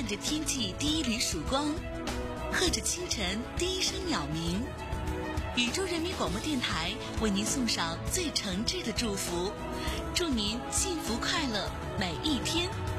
着天际第一缕曙光，和着清晨第一声鸟鸣。宇宙人民广播电台为您送上最诚挚的祝福，祝您幸福快乐每一天。